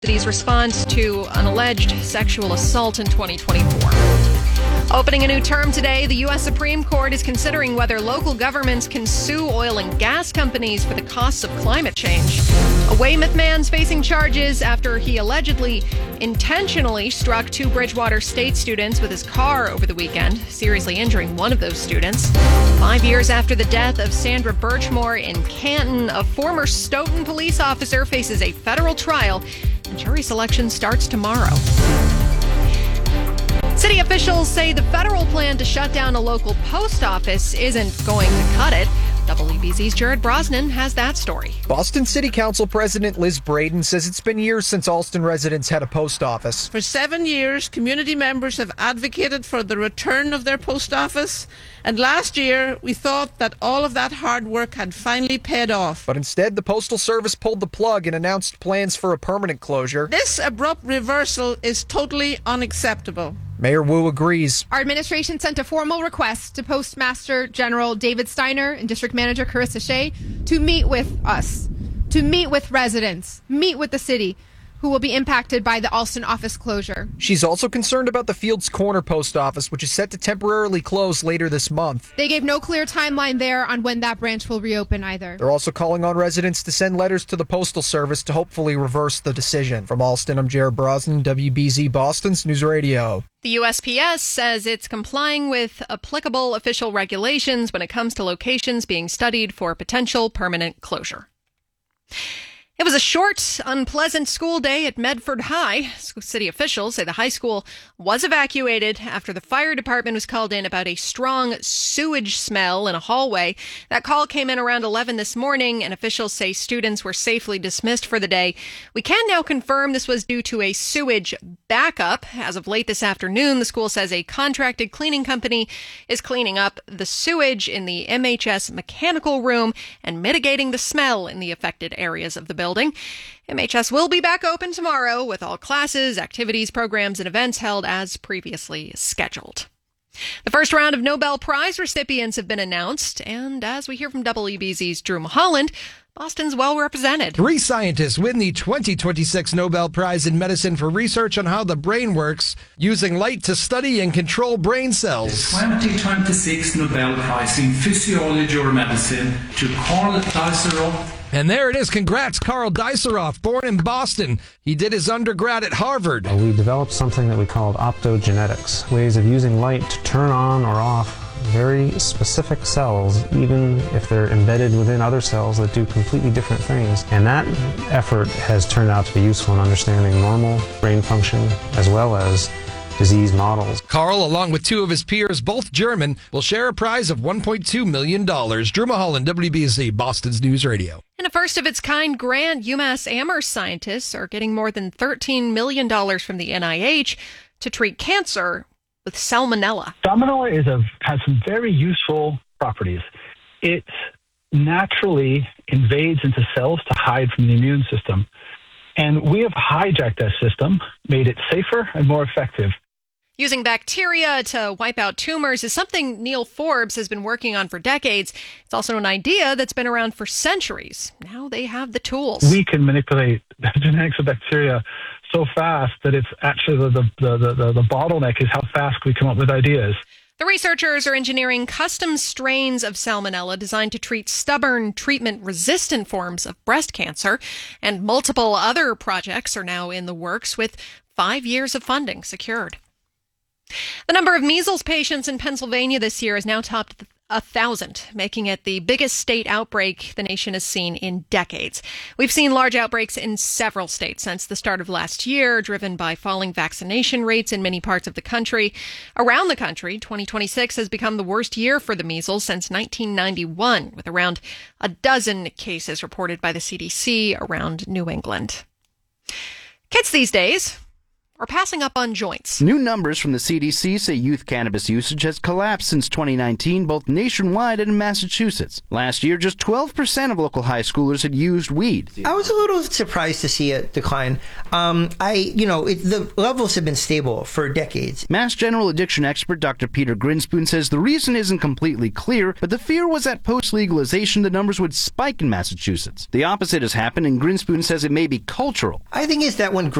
City's response to an alleged sexual assault in 2024. Opening a new term today, the U.S. Supreme Court is considering whether local governments can sue oil and gas companies for the costs of climate change. A Weymouth man's facing charges after he allegedly intentionally struck two Bridgewater State students with his car over the weekend, seriously injuring one of those students. 5 years after the death of Sandra Birchmore in Canton, a former Stoughton police officer faces a federal trial, and jury selection starts tomorrow. City officials say the federal plan to shut down a local post office isn't going to cut it. WBZ's Jared Brosnan has that story. Boston City Council President Liz Braden says it's been years since Alston residents had a post office. For 7 years, community members have advocated for the return of their post office. And last year, we thought that all of that hard work had finally paid off. But instead, the Postal Service pulled the plug and announced plans for a permanent closure. This abrupt reversal is totally unacceptable. Mayor Wu agrees. Our administration sent a formal request to Postmaster General David Steiner and District Manager Carissa Shea to meet with us, to meet with residents, meet with the city who will be impacted by the Alston office closure. She's also concerned about the Fields Corner post office, which is set to temporarily close later this month. They gave no clear timeline there on when that branch will reopen either. They're also calling on residents to send letters to the Postal Service to hopefully reverse the decision. From Alston, I'm Jared Brosnan, WBZ Boston's News Radio. The USPS says it's complying with applicable official regulations when it comes to locations being studied for potential permanent closure. It was a short, unpleasant school day at Medford High. City officials say the high school was evacuated after the fire department was called in about a strong sewage smell in a hallway. That call came in around 11 this morning, and officials say students were safely dismissed for the day. We can now confirm this was due to a sewage backup. As of late this afternoon, the school says a contracted cleaning company is cleaning up the sewage in the MHS mechanical room and mitigating the smell in the affected areas of the building. MHS will be back open tomorrow with all classes, activities, programs, and events held as previously scheduled. The first round of Nobel Prize recipients have been announced, and as we hear from WBZ's Drew Mulholland, Boston's well represented. 3 scientists win the 2026 Nobel Prize in Medicine for research on how the brain works, using light to study and control brain cells. The 2026 Nobel Prize in Physiology or Medicine to Carl Deiserow. And there it is. Congrats, Carl Deiserow, born in Boston. He did his undergrad at Harvard. We developed something that we called optogenetics, ways of using light to turn on or off very specific cells, even if they're embedded within other cells that do completely different things. And that effort has turned out to be useful in understanding normal brain function as well as disease models. Carl, along with 2 of his peers, both German, will share a prize of $1.2 million. Drew Mulholland, WBZ, Boston's News Radio. In a first-of-its-kind grant, UMass Amherst scientists are getting more than $13 million from the NIH to treat cancer with salmonella. Salmonella has some very useful properties. It naturally invades into cells to hide from the immune system. And we have hijacked that system, made it safer and more effective. Using bacteria to wipe out tumors is something Neil Forbes has been working on for decades. It's also an idea that's been around for centuries. Now they have the tools. We can manipulate the genetics of bacteria so fast that it's actually the bottleneck is how fast we come up with ideas. The researchers are engineering custom strains of salmonella designed to treat stubborn, treatment-resistant forms of breast cancer, and multiple other projects are now in the works with 5 years of funding secured. The number of measles patients in Pennsylvania this year has now topped 1,000, making it the biggest state outbreak the nation has seen in decades. We've seen large outbreaks in several states since the start of last year, driven by falling vaccination rates in many parts of the country. Around the country, 2026 has become the worst year for the measles since 1991, with around a dozen cases reported by the CDC around New England. Kids these days or passing up on joints. New numbers from the CDC say youth cannabis usage has collapsed since 2019, both nationwide and in Massachusetts. Last year, just 12% of local high schoolers had used weed. I was a little surprised to see a decline. The levels have been stable for decades. Mass General addiction expert Dr. Peter Grinspoon says the reason isn't completely clear, but the fear was that post-legalization the numbers would spike in Massachusetts. The opposite has happened, and Grinspoon says it may be cultural. I think it's that when